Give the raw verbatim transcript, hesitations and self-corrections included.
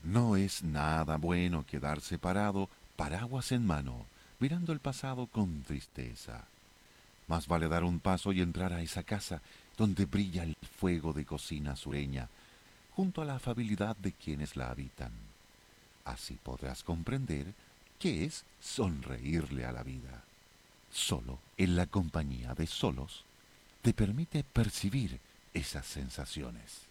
No es nada bueno quedarse parado, paraguas en mano, mirando el pasado con tristeza. Más vale dar un paso y entrar a esa casa donde brilla el fuego de cocina sureña, junto a la afabilidad de quienes la habitan. Así podrás comprender qué es sonreírle a la vida. Solo en la compañía de solos te permite percibir esas sensaciones.